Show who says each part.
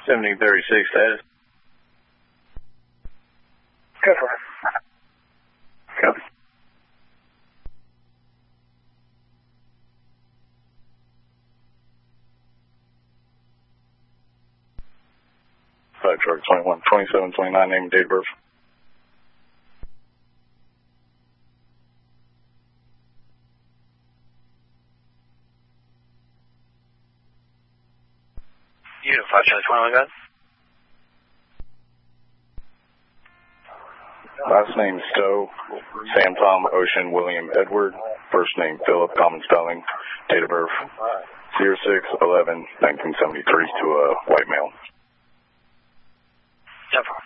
Speaker 1: 1736 status.
Speaker 2: Go for it.
Speaker 1: Copy. Flight Charter 21, 27, 29, name and date of birth.
Speaker 2: Unit 5 Charlie 21, go ahead.
Speaker 1: Last name Stowe, Sam Tom Ocean William Edward. First name Philip, common spelling. Date of birth 06/11/1973 to a white male.
Speaker 2: 10-4.